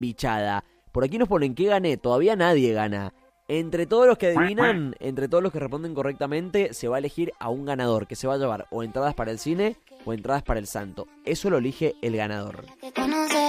bichada. Por aquí nos ponen que gané, todavía nadie gana. Entre todos los que adivinan, entre todos los que responden correctamente, se va a elegir a un ganador que se va a llevar o entradas para el cine o entradas para el santo. Eso lo elige el ganador.